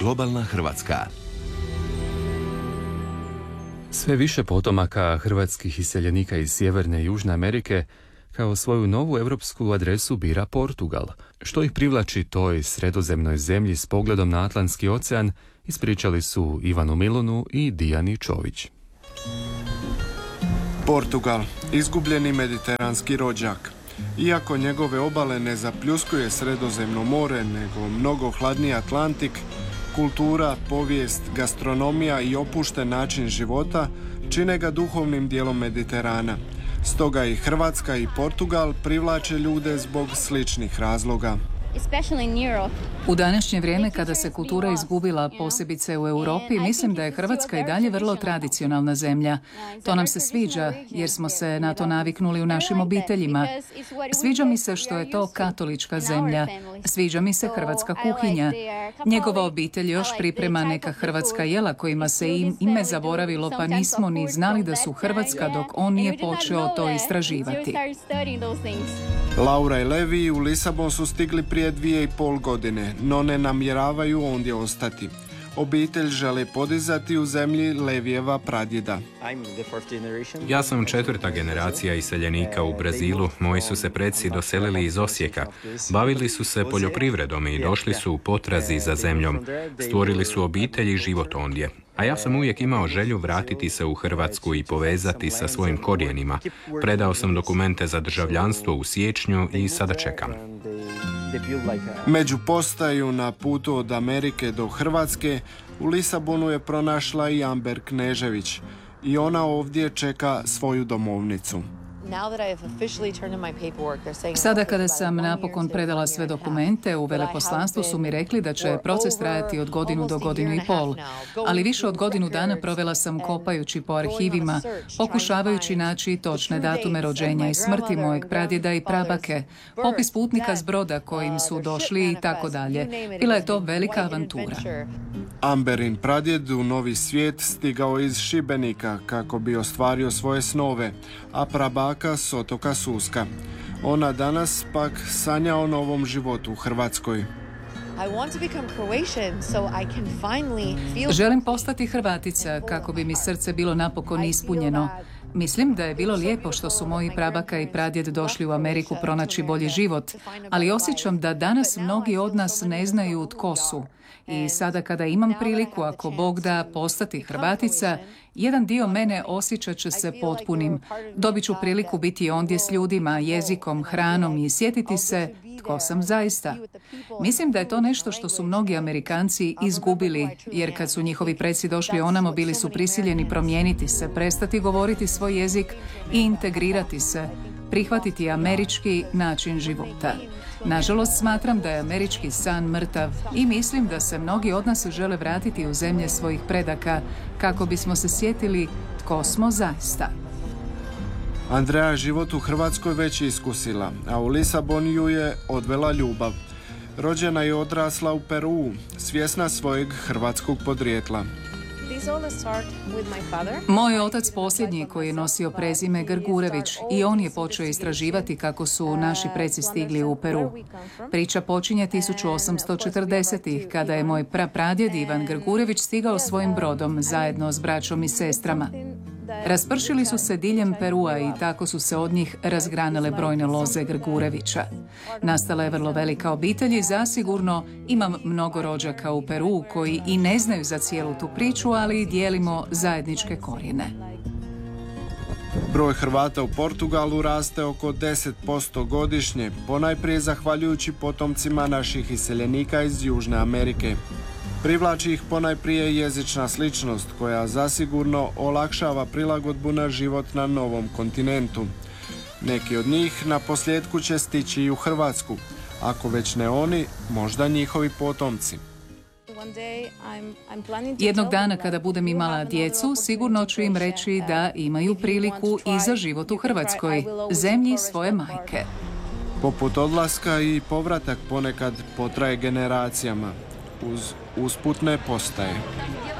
Globalna Hrvatska. Sve više potomaka hrvatskih iseljenika iz Sjeverne i Južne Amerike kao svoju novu europsku adresu bira Portugal. Što ih privlači toj sredozemnoj zemlji s pogledom na Atlantski ocean, ispričali su Ivanu Milunu i Dijani Čović. Portugal, izgubljeni mediteranski rođak. Iako njegove obale ne zapljuskuje Sredozemno more, nego mnogo hladniji Atlantik, kultura, povijest, gastronomija i opušten način života čine ga duhovnim dijelom Mediterana. Stoga i Hrvatska i Portugal privlače ljude zbog sličnih razloga. U današnje vrijeme kada se kultura izgubila, posebice u Europi, mislim da je Hrvatska i dalje vrlo tradicionalna zemlja. To nam se sviđa jer smo se na to naviknuli u našim obiteljima. Sviđa mi se što je to katolička zemlja. Sviđa mi se hrvatska kuhinja. Njegova obitelj još priprema neka hrvatska jela kojima se ime zaboravilo, pa nismo ni znali da su Hrvatska dok on nije počeo to istraživati. Laura i Levi u Lisabon su stigli prije 2,5 godine, no ne namjeravaju ondje ostati. Obitelj žele podizati u zemlji Levijeva pradjeda. Ja sam 4. generacija iseljenika u Brazilu. Moji su se preci doselili iz Osijeka. Bavili su se poljoprivredom i došli su u potrazi za zemljom. Stvorili su obitelj i život ondje. A ja sam uvijek imao želju vratiti se u Hrvatsku i povezati sa svojim korijenima. Predao sam dokumente za državljanstvo u siječnju i sada čekam. Među postaju na putu od Amerike do Hrvatske u Lisabonu je pronašla i Amber Knežević i ona ovdje čeka svoju domovnicu. Sada kada sam napokon predala sve dokumente, u veleposlanstvu su mi rekli da će proces trajati od 1 do 1,5 godina. Ali više od 1 godinu dana provela sam kopajući po arhivima, pokušavajući naći točne datume rođenja i smrti mojeg pradjeda i prabake, popis putnika s broda kojim su došli i tako dalje. Bila je to velika avantura. Amberin pradjed u Novi svijet stigao iz Šibenika kako bi ostvario svoje snove, a prabaka s otoka Suska. Ona danas pak sanja o novom životu u Hrvatskoj. Želim postati Hrvatica kako bi mi srce bilo napokon ispunjeno. Mislim da je bilo lijepo što su moji prabaka i pradjed došli u Ameriku pronaći bolji život, ali osjećam da danas mnogi od nas ne znaju tko su. I sada kada imam priliku, ako Bog da, postati Hrvatica, jedan dio mene osjećat će se potpunim. Dobit ću priliku biti ondje s ljudima, jezikom, hranom i sjetiti se tko sam zaista. Mislim da je to nešto što su mnogi Amerikanci izgubili, jer kad su njihovi preci došli onamo, bili su prisiljeni promijeniti se, prestati govoriti svoj jezik i integrirati se, prihvatiti američki način života. Nažalost, smatram da je američki san mrtav i mislim da se mnogi od nas žele vratiti u zemlje svojih predaka kako bismo se sjetili tko smo zaista. Andreja život u Hrvatskoj već iskusila, a u Lisabon ju je odvela ljubav. Rođena i odrasla u Peruu, svjesna svojeg hrvatskog podrijetla. Moj otac posljednji koji je nosio prezime Grgurević i on je počeo istraživati kako su naši preci stigli u Peru. Priča počinje 1840-ih kada je moj prapradjed Ivan Grgurević stigao svojim brodom zajedno s braćom i sestrama. Raspršili su se diljem Perua i tako su se od njih razgranale brojne loze Grgurevića. Nastala je vrlo velika obitelj i zasigurno imam mnogo rođaka u Peruu koji i ne znaju za cijelu tu priču, ali dijelimo zajedničke korijene. Broj Hrvata u Portugalu raste oko 10% godišnje, ponajprije zahvaljujući potomcima naših iseljenika iz Južne Amerike. Privlači ih ponajprije jezična sličnost koja zasigurno olakšava prilagodbu na život na novom kontinentu. Neki od njih na posljedku će stići i u Hrvatsku, ako već ne oni, možda njihovi potomci. Jednog dana kada budem imala djecu, sigurno ću im reći da imaju priliku i za život u Hrvatskoj, zemlji svoje majke. Poput odlaska i povratak ponekad potraje generacijama uz usputne postaje.